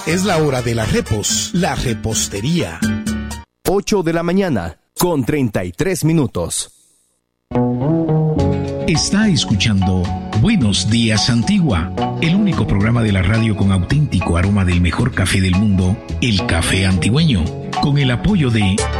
Es la hora de la repos, la repostería. 8 de la mañana, con 33 minutos. Está escuchando Buenos Días Antigua, el único programa de la radio con auténtico aroma del mejor café del mundo, el café antigüeño, con el apoyo de